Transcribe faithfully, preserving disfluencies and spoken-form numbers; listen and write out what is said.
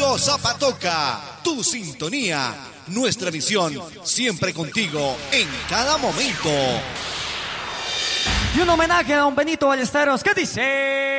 Radio Zapatoca, tu sintonía, nuestra misión, siempre contigo en cada momento. Y un homenaje a don Benito Ballesteros, ¿qué dice?